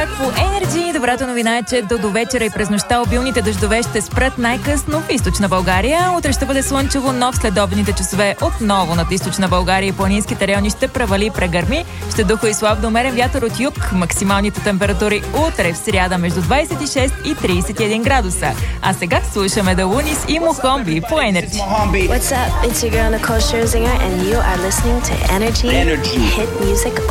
Уикенд по Energy. Добрата новина е, че до вечера и през нощта обилните дъждове ще спрат най-късно в източна България. Утре ще бъде слънчево, но в следобедните часове отново над източна България и планинските райони ще превали и прегърми. Ще духа и слаб до умерен вятър от юг. Максималните температури утре в сряда между 26 и 31 градуса. А сега слушаме The Loonies и Mohombi по Energy. What's up? It's your girl Nicole Scherzinger and you are listening to Energy Hit Music